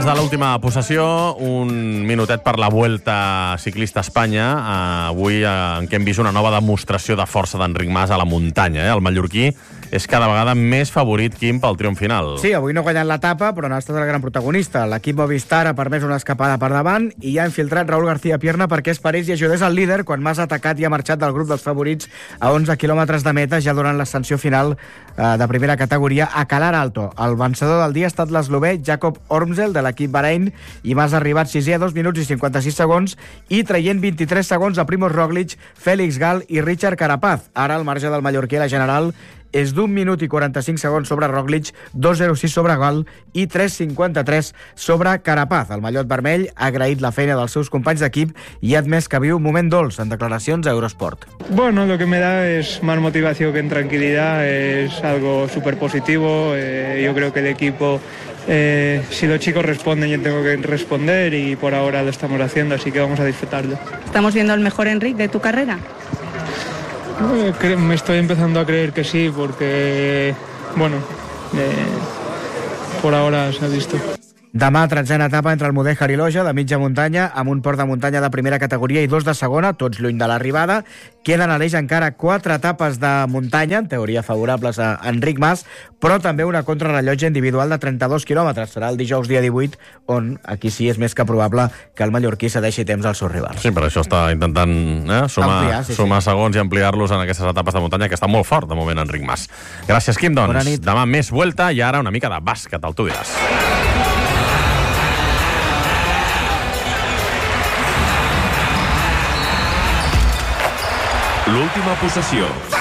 de l'última possessió, un minutet per la Vuelta Ciclista a Espanya, avui en què hem vist una nova demostració de força d'Enric Mas a la muntanya. El mallorquí és cada vegada més favorit, Quim, pel triomf final. Sí, avui no ha guanyat l'etapa, però n'ha estat el gran protagonista. L'equip Movistar ha permès una escapada per davant i ha infiltrat Raúl García Pierna perquè es parés i ajudés al líder quan Mas ha atacat i ha marxat del grup dels favorits a 11 quilòmetres de meta ja durant l'ascensió final de primera categoria a Calar Alto. El vencedor del dia ha estat l'eslovè Jakob Ormsel de l'equip Bahrein i Mas ha arribat 6è a 2 minuts i 56 segons i traient 23 segons a Primož Roglic, Félix Gal i Richard Carapaz. Ara el marge del mallorquí a la general és d'1 minut i 45 segons sobre Roglic, 2.06 sobre Gal i 3.53 sobre Carapaz. El mallot vermell ha agraït la feina dels seus companys d'equip i ha admès que viu un moment dolç en declaracions a Eurosport. Bueno, lo que me da es más motivación que en tranquilidad, es algo súper positivo. Yo creo que el equipo, si los chicos responden, yo tengo que responder y por ahora lo estamos haciendo, así que vamos a disfrutarlo. ¿Estamos viendo el mejor Enric de tu carrera? Me estoy empezando a creer que sí, porque, bueno, por ahora se ha visto. Demà, 13a etapa entre el Mudèjar i l'Oja, de mitja muntanya, amb un port de muntanya de primera categoria i 2 de segona, tots lluny de l'arribada. Queden a l'eix encara 4 etapes de muntanya, en teoria favorables a Enric Mas, però també una contrarrellotge individual de 32 quilòmetres. Serà el dijous dia 18, on aquí sí és més que probable que el mallorquí cedeixi temps als seus rivals. Sí, per això està intentant sumar segons i ampliar-los en aquestes etapes de muntanya, que està molt fort, de moment, Enric Mas. Gràcies, Quim, doncs. Demà més Vuelta i ara una mica de bàsquet, el Tu diràs. L'última possessió.